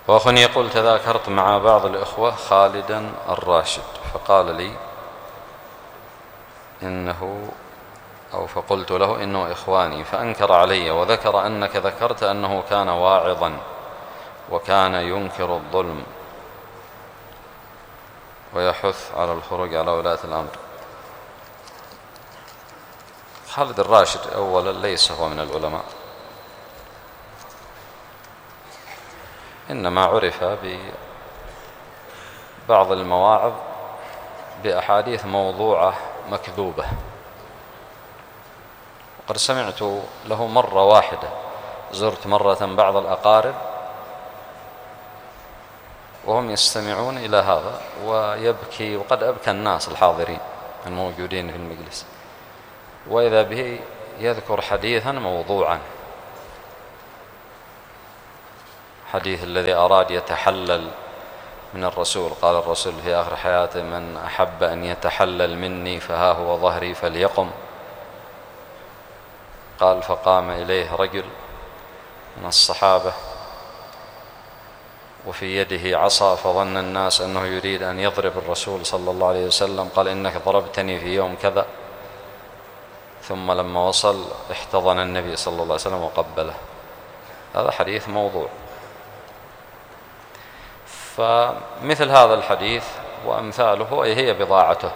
وأخني يقول: تذاكرت مع بعض الإخوة خالدا الراشد، فقال لي فقلت له إنه إخواني، فأنكر علي وذكر أنك ذكرت أنه كان واعظا وكان ينكر الظلم ويحث على الخروج على ولاة الأمر. خالد الراشد أولا ليس هو من العلماء، إنما عرف ببعض المواعظ بأحاديث موضوعة مكذوبة. وقد سمعت له مرة واحدة، زرت مرة بعض الأقارب وهم يستمعون إلى هذا ويبكي، وقد أبكى الناس الحاضرين الموجودين في المجلس، وإذا به يذكر حديثا موضوعا، حديث الذي أراد يتحلل من الرسول. قال الرسول في آخر حياته: من أحب أن يتحلل مني فها هو ظهري فليقم. قال: فقام إليه رجل من الصحابة وفي يده عصا، فظن الناس أنه يريد أن يضرب الرسول صلى الله عليه وسلم. قال: إنك ضربتني في يوم كذا. ثم لما وصل احتضن النبي صلى الله عليه وسلم وقبله. هذا حديث موضوع. فمثل هذا الحديث وأمثاله هي بضاعته،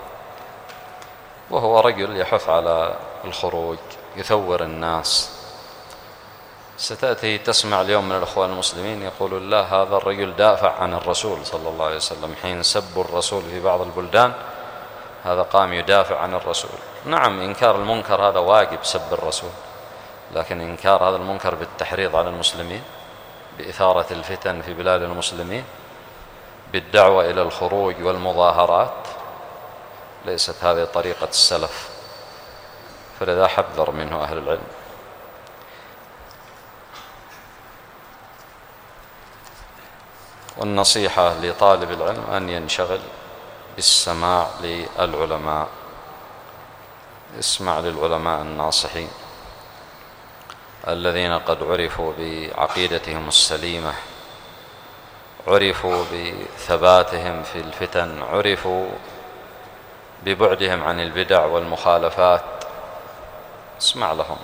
وهو رجل يحث على الخروج، يثور الناس. ستأتي تسمع اليوم من الأخوان المسلمين يقول: لا، هذا الرجل دافع عن الرسول صلى الله عليه وسلم حين سبوا الرسول في بعض البلدان، هذا قام يدافع عن الرسول. نعم، إنكار المنكر هذا واجب، سب الرسول، لكن إنكار هذا المنكر بالتحريض على المسلمين، بإثارة الفتن في بلاد المسلمين، بالدعوة إلى الخروج والمظاهرات، ليست هذه طريقة السلف، فلذا حذر منه أهل العلم. والنصيحة لطالب العلم أن ينشغل بالسماع للعلماء، اسمع للعلماء الناصحين الذين قد عرفوا بعقيدتهم السليمة، عرفوا بثباتهم في الفتن، عرفوا ببعدهم عن البدع والمخالفات. اسمع لهم.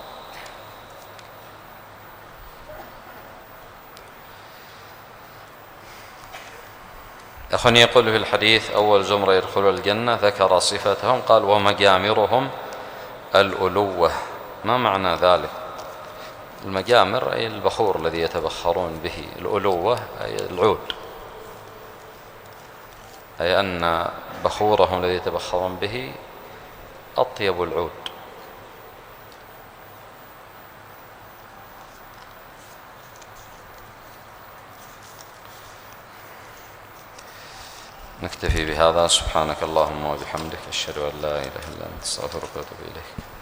أخي يقول في الحديث: أول زمرة يدخلون الجنة، ذكر صفتهم، قال: ومجامرهم الألوة. ما معنى ذلك؟ المجامر أي البخور الذي يتبخرون به، الألوة أي العود، أي أن بخورهم الذي يتبخرون به أطيب العود. نكتفي بهذا. سبحانك اللهم وبحمدك، أشهد أن لا إله إلا أنت، أستغفرك وأتوب إليك.